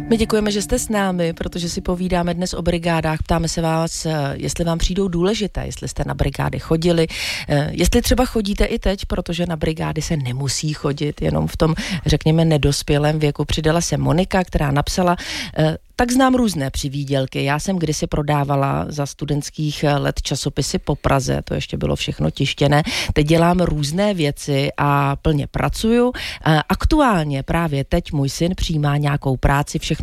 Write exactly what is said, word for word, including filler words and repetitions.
My děkujeme, že jste s námi, protože si povídáme dnes o brigádách. Ptáme se vás, jestli vám přijdou důležité, jestli jste na brigády chodili, jestli třeba chodíte i teď, protože na brigády se nemusí chodit, jenom v tom, řekněme, nedospělém věku. Přidala se Monika, která napsala: tak znám různé přivídělky. Já jsem kdysi prodávala za studentských let časopisy po Praze, to ještě bylo všechno tištěné. Teď dělám různé věci a plně pracuju. Aktuálně právě teď můj syn přijímá nějakou práci, všechno